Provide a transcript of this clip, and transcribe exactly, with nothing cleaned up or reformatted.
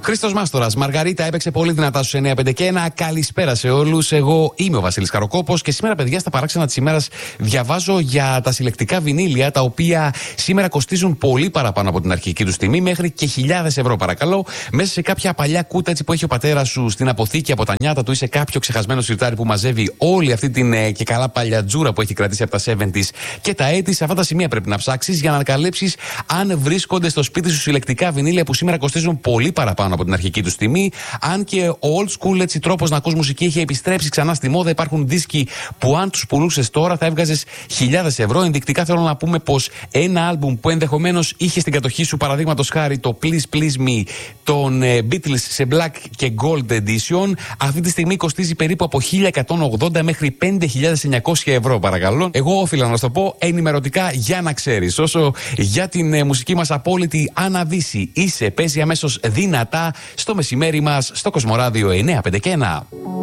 Χρήστος Μάστορας, Μαργαρίτα έπαιξε πολύ δυνατά στους εννιά πέντε και ένα. Καλησπέρα σε όλους. Εγώ είμαι ο Βασίλης Καροκόπος και σήμερα, παιδιά, στα παράξενα της ημέρας διαβάζω για τα συλλεκτικά βινίλια, τα οποία σήμερα κοστίζουν πολύ παραπάνω από την αρχική τους τιμή, μέχρι και χιλιάδες ευρώ, παρακαλώ. Μέσα σε κάποια παλιά κούτα έτσι που έχει ο πατέρας σου στην αποθήκη από τα νιάτα του ή σε κάποιο ξεχασμένο σιρτάρι που μαζεύει όλη αυτή την ε, και καλά παλιατζούρα που έχει κρατήσει από τα εβδομήντα και τα έτη. Σε αυτά τα σημεία πρέπει να ψάξεις για να ανακαλύψεις αν βρίσκονται στο σπίτι σου συλλεκτικά βινίλια που σήμερα κοστίζουν πολύ παραπάνω από την αρχική του τιμή. Αν και ο old school έτσι τρόπος να ακούς μουσική έχει επιστρέψει ξανά στη μόδα, υπάρχουν δίσκοι που αν τους πουλούσες τώρα θα έβγαζες χιλιάδες ευρώ. Ενδεικτικά θέλω να πούμε πως ένα άλμπουμ που ενδεχομένως είχε στην κατοχή σου, παραδείγματος χάρη το Please Please Me των Beatles σε Black και Gold Edition, αυτή τη στιγμή κοστίζει περίπου από χίλια εκατόν ογδόντα μέχρι πέντε χιλιάδες εννιακόσια ευρώ, παρακαλώ. Εγώ όφιλα να σου το πω ενημερωτικά για να ξέρεις. Όσο για την ε, μουσική μας απόλυτη αναβίση, είσαι παίζει αμέσως δυνατά στο μεσημέρι μας στο Κοσμοράδιο εννιά πέντε και ένα.